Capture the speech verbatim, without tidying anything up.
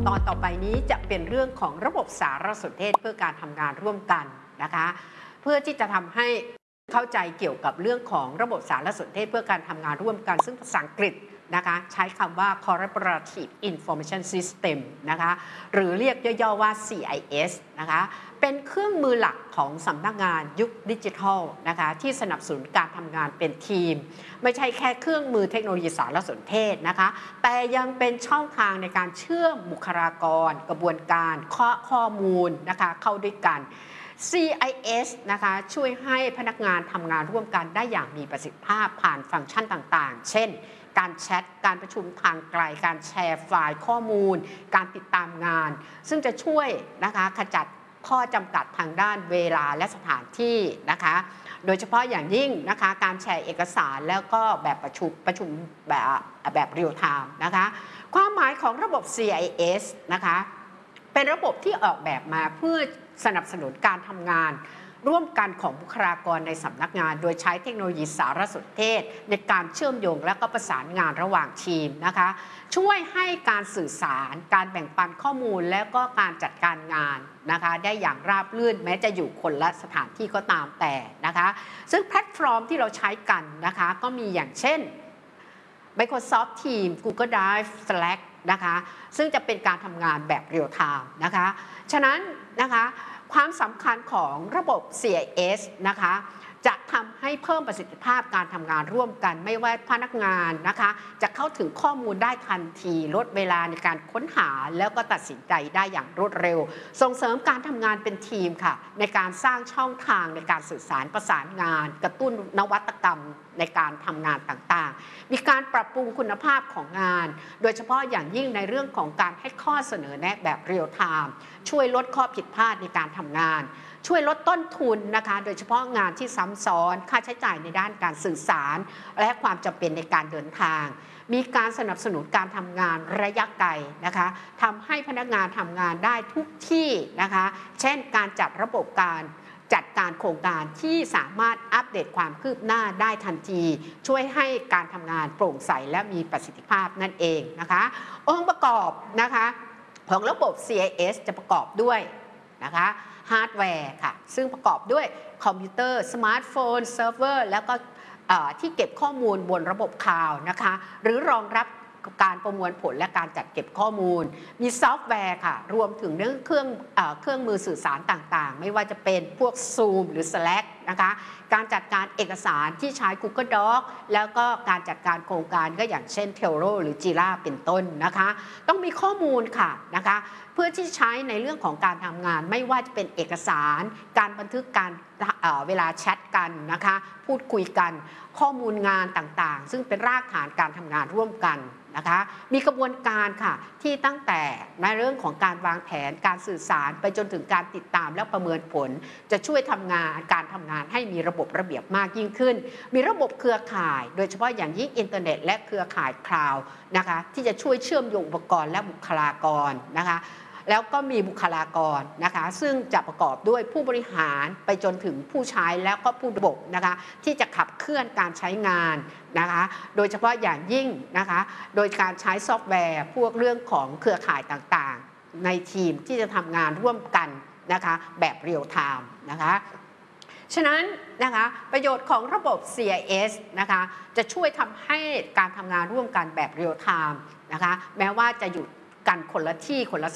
ตอนต่อไปนี้จะเป็นเรื่องของระบบสารสนเทศเพื่อการทำงานร่วมกันนะคะเพื่อที่จะทำให้เข้าใจเกี่ยวกับเรื่องของระบบสารสนเทศเพื่อการทำงานร่วมกันซึ่งภาษาอังกฤษนะคะใช้คำว่า Collaborative Information System นะคะหรือเรียกย่อๆว่า ซี ไอ เอส นะคะเป็นเครื่องมือหลักของสำนักงานยุคดิจิทัลนะคะที่สนับสนุนการทำงานเป็นทีมไม่ใช่แค่เครื่องมือเทคโนโลยีสารสนเทศนะคะแต่ยังเป็นช่องทางในการเชื่อมบุคลากรกระบวนการข้อข้อมูลนะคะเข้าด้วยกัน ซี ไอ เอส นะคะช่วยให้พนักงานทำงานร่วมกันได้อย่างมีประสิทธิภาพผ่านฟังก์ชันต่างๆเช่นการแชทการประชุมทางไกลการแชร์ไฟล์ข้อมูลการติดตามงานซึ่งจะช่วยนะคะขจัดข้อจำกัดทางด้านเวลาและสถานที่นะคะโดยเฉพาะอย่างยิ่งนะคะการแชร์เอกสารแล้วก็แบบประชุมประชุมแบบแบบเรียลไทม์นะคะความหมายของระบบ ซี ไอ เอส นะคะเป็นระบบที่ออกแบบมาเพื่อสนับสนุนการทำงานร่วมกันของบุคลากรในสำนักงานโดยใช้เทคโนโลยีสารสนเทศในการเชื่อมโยงและก็ประสานงานระหว่างทีมนะคะช่วยให้การสื่อสารการแบ่งปันข้อมูลและก็การจัดการงานนะคะได้อย่างราบรื่นแม้จะอยู่คนละสถานที่ก็ตามแต่นะคะซึ่งแพลตฟอร์มที่เราใช้กันนะคะก็มีอย่างเช่น Microsoft Teams Google Drive Slack นะคะซึ่งจะเป็นการทำงานแบบเรียลไทม์นะคะฉะนั้นนะคะความสำคัญของระบบ ซี ไอ เอส นะคะจะทำให้เพิ่มประสิทธิภาพการทำงานร่วมกันไม่ว่าพนักงานนะคะจะเข้าถึงข้อมูลได้ทันทีลดเวลาในการค้นหาแล้วก็ตัดสินใจได้อย่างรวดเร็วส่งเสริมการทำงานเป็นทีมค่ะในการสร้างช่องทางในการสื่อสารประสานงานกระตุ้นนวัตกรรมในการทำงานต่างๆมีการปรับปรุงคุณภาพของงานโดยเฉพาะอย่างยิ่งในเรื่องของการให้ข้อเสนอแนะแบบเรียลไทม์ช่วยลดข้อผิดพลาดในการทำงานช่วยลดต้นทุนนะคะโดยเฉพาะงานที่ซ้ำซ้อนค่าใช้จ่ายในด้านการสื่อสารและความจำเป็นในการเดินทางมีการสนับสนุนการทำงานระยะไกลนะคะทำให้พนักงานทำงานได้ทุกที่นะคะเช่นการจัดระบบการจัดการโครงการที่สามารถอัปเดตความคืบหน้าได้ทันทีช่วยให้การทำงานโปร่งใสและมีประสิทธิภาพนั่นเองนะคะองค์ประกอบนะคะของระบบ ซี ไอ เอส จะประกอบด้วยนะคะฮาร์ดแวร์ค่ะซึ่งประกอบด้วยคอมพิวเตอร์สมาร์ทโฟนเซิร์ฟเวอร์แล้วก็ที่เก็บข้อมูลบนระบบคลาวด์นะคะหรือรองรับการประมวลผลและการจัดเก็บข้อมูลมีซอฟต์แวร์ค่ะรวมถึงเรื่องเครื่องเอ่อเครื่องมือสื่อสารต่างๆไม่ว่าจะเป็นพวก Zoom หรือ Slack นะคะการจัดการเอกสารที่ใช้ Google Docs แล้วก็การจัดการโครงการก็อย่างเช่น Trello หรือ Jira เป็นต้นนะคะต้องมีข้อมูลค่ะนะคะเพื่อที่ใช้ในเรื่องของการทำงานไม่ว่าจะเป็นเอกสารการบันทึกการเอ่อเวลาแชทกันนะคะพูดคุยกันข้อมูลงานต่างๆซึ่งเป็นรากฐานการทำงานร่วมกันนะคะมีกระบวนการค่ะที่ตั้งแต่ในเรื่องของการวางแผนการสื่อสารไปจนถึงการติดตามและประเมินผลจะช่วยทำงานการทำงานให้มีระบบระเบียบมากยิ่งขึ้นมีระบบเครือข่ายโดยเฉพาะอย่างยิ่งอินเทอร์เน็ตและเครือข่ายคลาวด์นะคะที่จะช่วยเชื่อมโยงอุปกรณ์และบุคลากรนะคะแล้วก็มีบุคลากรนะคะซึ่งจะประกอบด้วยผู้บริหารไปจนถึงผู้ใช้แล้วก็ผู้ระบบนะคะที่จะขับเคลื่อนการใช้งานนะคะโดยเฉพาะอย่างยิ่งนะคะโดยการใช้ซอฟต์แวร์พวกเรื่องของเครือข่ายต่างๆในทีมที่จะทำงานร่วมกันนะคะแบบเรียลไทม์นะคะฉะนั้นนะคะประโยชน์ของระบบ ซี ไอ เอส นะคะจะช่วยทำให้การทำงานร่วมกันแบบเรียลไทม์นะคะแม้ว่าจะอยู่กันคนละที่คนละ